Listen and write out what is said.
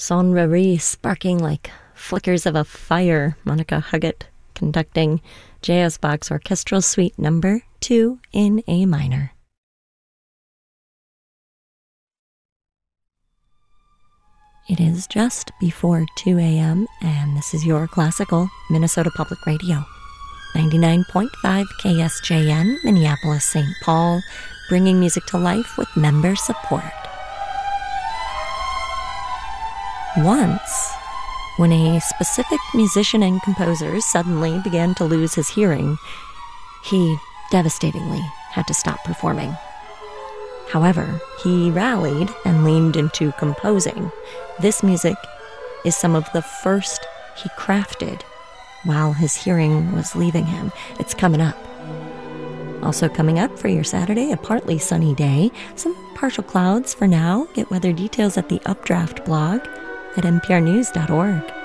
Sonnerie sparking like flickers of a fire. Monica Huggett conducting J.S. Bach's Orchestral Suite Number 2 in A minor. It is just before 2 a.m., and this is your classical Minnesota Public Radio. 99.5 KSJN, Minneapolis, St. Paul, bringing music to life with member support. Once, when a specific musician and composer suddenly began to lose his hearing, he devastatingly had to stop performing. However, he rallied and leaned into composing. This music is some of the first he crafted while his hearing was leaving him. It's coming up. Also coming up for your Saturday, a partly sunny day. Some partial clouds for now. Get weather details at the Updraft blog at nprnews.org.